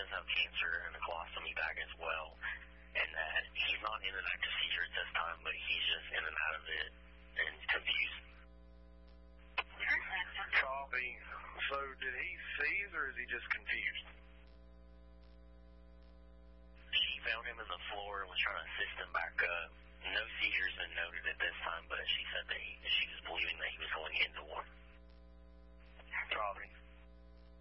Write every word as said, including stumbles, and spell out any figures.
does have cancer and a colostomy bag as well, and that he's not in an active seizure at this time, but he's just in and out of it and confused. Copy. So did he seize or is he just confused?